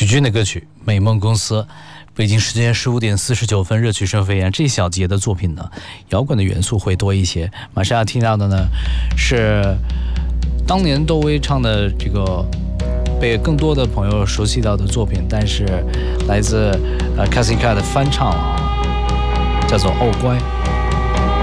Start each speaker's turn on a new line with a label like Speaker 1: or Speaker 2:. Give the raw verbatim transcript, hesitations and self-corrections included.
Speaker 1: 君的歌曲《美梦公司》。北京时间十五点四十九分，热曲声飞扬。这一小节的作品呢，摇滚的元素会多一些。马上要听到的呢，是当年窦唯唱的这个被更多的朋友熟悉到的作品，但是来自呃 Cassie Cat 的翻唱啊，叫做《哦乖》。